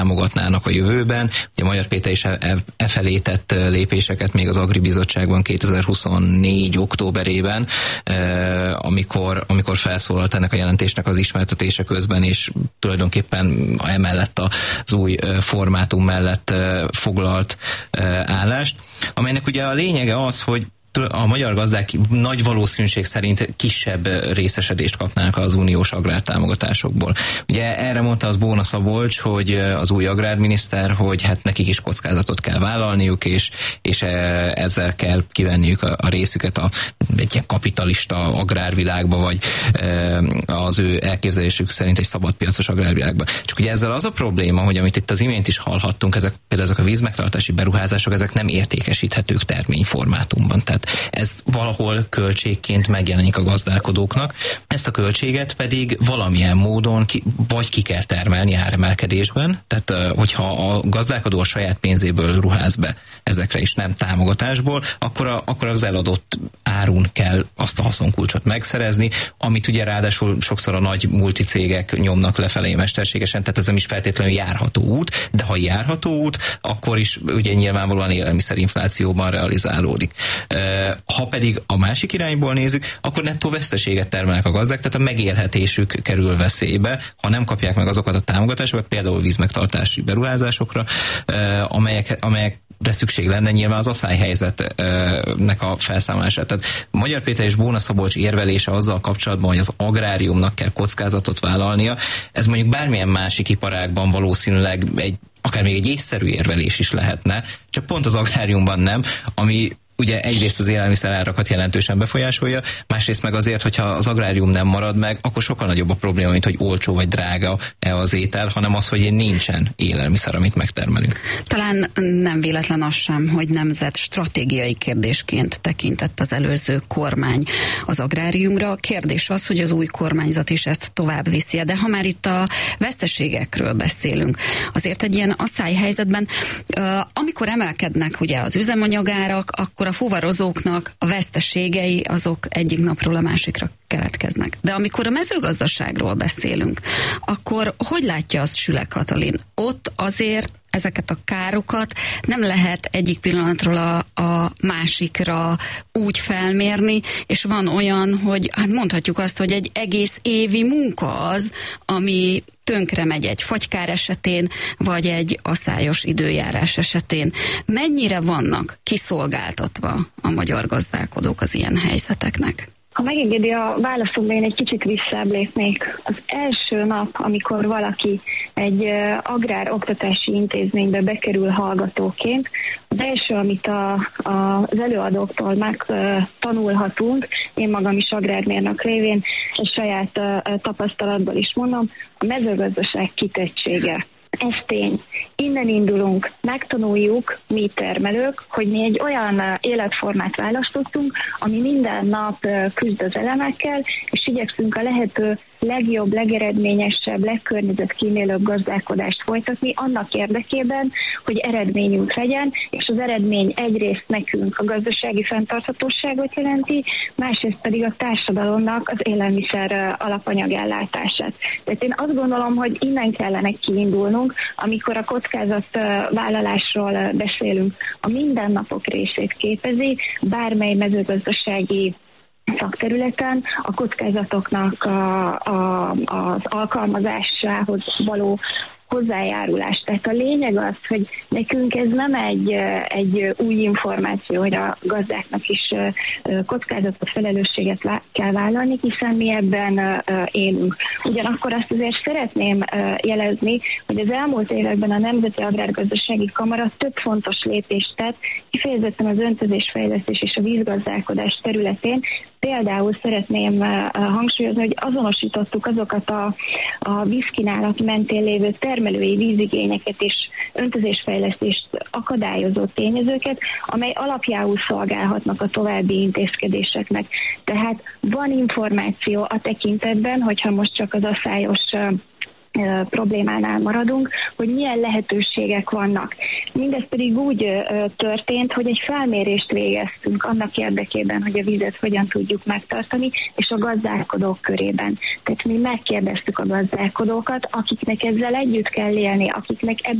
támogatnának a jövőben. Ugye Magyar Péter is felé tett lépéseket még az Agri Bizottságban 2024. októberében, amikor felszólalt ennek a jelentésnek az ismertetése közben, és tulajdonképpen emellett az új formátum mellett foglalt állást, amelynek ugye a lényege az, hogy a magyar gazdák nagy valószínűség szerint kisebb részesedést kapnának az uniós agrártámogatásokból. Ugye erre mondta az Bóna Szabolcs, hogy az új agrárminiszter, hogy hát nekik is kockázatot kell vállalniuk, és ezzel kell kivenniük a részüket egy ilyen kapitalista agrárvilágba, vagy az ő elképzelésük szerint egy szabadpiacos agrárvilágba. Csak ugye ezzel az a probléma, hogy amit itt az imént is hallhattunk, például ezek a vízmegtartási beruházások, ezek nem értékesíthetők terményformátumban. Tehát ez valahol költségként megjelenik a gazdálkodóknak. Ezt a költséget pedig valamilyen módon vagy ki kell termelni áremelkedésben, tehát hogyha a gazdálkodó a saját pénzéből ruház be ezekre is, nem támogatásból, akkor az eladott árun kell azt a haszonkulcsot megszerezni, amit ugye ráadásul sokszor a nagy multicégek nyomnak lefelé mesterségesen, tehát ez nem is feltétlenül járható út, de ha járható út, akkor is ugye nyilvánvalóan élelmiszerinflációban realizálódik. Ha pedig a másik irányból nézzük, akkor nettó veszteséget termelnek a gazdák, tehát a megélhetésük kerül veszélybe, ha nem kapják meg azokat a támogatásokat, például vízmegtartási beruházásokra, amelyekre szükség lenne nyilván az asszályhelyzetnek a felszámolását. Tehát Magyar Péter és Bóna Szabolcs érvelése azzal kapcsolatban, hogy az agráriumnak kell kockázatot vállalnia, ez mondjuk bármilyen másik iparágban valószínűleg akár még egy észszerű érvelés is lehetne, csak pont az agráriumban nem, ami ugye egyrészt az élelmiszerárakat jelentősen befolyásolja, másrészt meg azért, hogyha az agrárium nem marad meg, akkor sokkal nagyobb a probléma, mint hogy olcsó vagy drága az étel, hanem az, hogy nincsen élelmiszer, amit megtermelünk. Talán nem véletlen az sem, hogy nemzet stratégiai kérdésként tekintett az előző kormány az agráriumra. A kérdés az, hogy az új kormányzat is ezt tovább viszi. De ha már itt a veszteségekről beszélünk, azért egy ilyen asszályhelyzetben, amikor emelkednek ugye az üzemanyagárak, akkor a fuvarozóknak a veszteségei azok egyik napról a másikra keletkeznek. De amikor a mezőgazdaságról beszélünk, akkor hogy látja azt Sülek Katalin? Ott azért ezeket a károkat nem lehet egyik pillanatról a másikra úgy felmérni, és van olyan, hogy hát mondhatjuk azt, hogy egy egész évi munka az, ami tönkre megy egy fagykár esetén, vagy egy asszályos időjárás esetén. Mennyire vannak kiszolgáltatva a magyar gazdálkodók az ilyen helyzeteknek? Ha megengedi a válaszomban, én egy kicsit visszább lépnék. Az első nap, amikor valaki egy agrár-oktatási intézménybe bekerül hallgatóként, az első, amit az előadóktól megtanulhatunk, én magam is agrármérnök révén, és saját tapasztalatból is mondom, a mezőgazdaság kitettsége. Ez tény. Innen indulunk, megtanuljuk mi termelők, hogy mi egy olyan életformát választottunk, ami minden nap küzd az elemekkel, és igyekszünk a lehető legjobb, legeredményesebb, legkörnyezetkímélőbb gazdálkodást folytatni annak érdekében, hogy eredményünk legyen, és az eredmény egyrészt nekünk a gazdasági fenntarthatóságot jelenti, másrészt pedig a társadalomnak az élelmiszer alapanyagellátását. Tehát én azt gondolom, hogy innen kellene kiindulnunk, amikor a kockázatvállalásról beszélünk. A mindennapok részét képezi bármely mezőgazdasági szakterületen a kockázatoknak az alkalmazásához való hozzájárulás. Tehát a lényeg az, hogy nekünk ez nem egy új információ, hogy a gazdáknak is kockázatot, felelősséget kell vállalni, hiszen mi ebben élünk. Ugyanakkor azt azért szeretném jelezni, hogy az elmúlt években a Nemzeti Agrárgazdasági Kamara több fontos lépést tett, kifejezetten az öntözésfejlesztés és a vízgazdálkodás területén. Például szeretném hangsúlyozni, hogy azonosítottuk azokat a vízkínálat mentén lévő termelői vízigényeket és öntözésfejlesztést akadályozó tényezőket, amely alapjául szolgálhatnak a további intézkedéseknek. Tehát van információ a tekintetben, hogyha most csak az asszályos problémánál maradunk, hogy milyen lehetőségek vannak. Mindez pedig úgy történt, hogy egy felmérést végeztünk annak érdekében, hogy a vizet hogyan tudjuk megtartani, és a gazdálkodók körében. Tehát mi megkérdeztük a gazdálkodókat, akiknek ezzel együtt kell élni, akiknek